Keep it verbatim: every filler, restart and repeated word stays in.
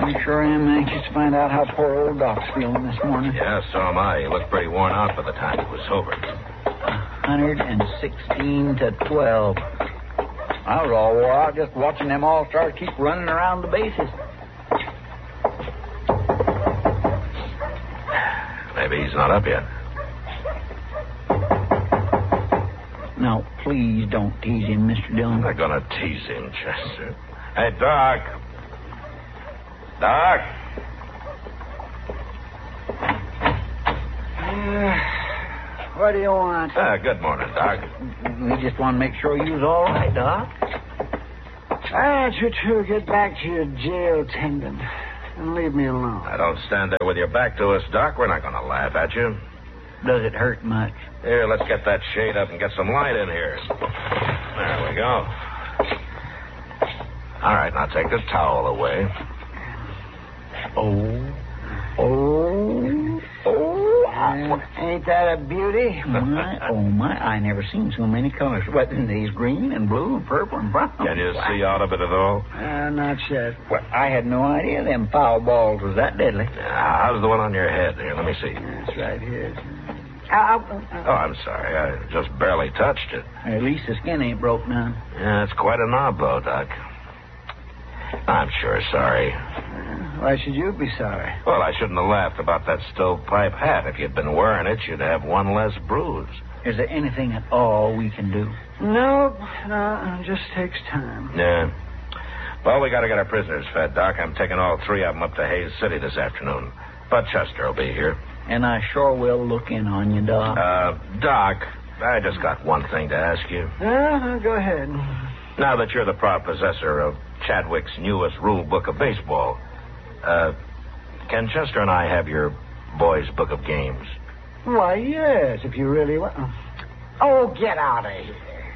I sure am anxious to find out how poor old Doc's feeling this morning. Yeah, so am I. He looked pretty worn out by the time he was sober. one hundred sixteen to twelve. I was all wore out just watching them all-stars keep running around the bases. Maybe he's not up yet. Now, please don't tease him, Mister Dillon. I'm not going to tease him, Chester. Hey, Doc. Doc? Uh, what do you want? Ah, good morning, Doc. We just want to make sure you's all right, Doc. I want you to get back to your jail tendon and leave me alone. Now, don't stand there with your back to us, Doc. We're not going to laugh at you. Does it hurt much? Here, let's get that shade up and get some light in here. There we go. All right, now take the towel away. Oh, oh, oh. Uh, ain't that a beauty? My, oh, my. I never seen so many colors. What, these green and blue and purple and brown. Can you see out of it at all? Uh, not yet. Well, I had no idea them foul balls was that deadly. Yeah, how's the one on your head? Here, let me see. That's right here. Uh, Oh, I'm sorry. I just barely touched it. At least the skin ain't broke none. Yeah, it's quite a knob, though, Doc. I'm sure sorry. Why should you be sorry? Well, I shouldn't have laughed about that stovepipe hat. If you'd been wearing it, you'd have one less bruise. Is there anything at all we can do? No, no, it just takes time. Yeah. Well, we got to get our prisoners fed, Doc. I'm taking all three of them up to Hayes City this afternoon. But Chester will be here. And I sure will look in on you, Doc. Uh, Doc, I just got one thing to ask you. Uh, go ahead. Now that you're the proud possessor of Chadwick's newest rule book of baseball, uh, can Chester and I have your boys' book of games? Why, yes, if you really want. Oh, get out of here.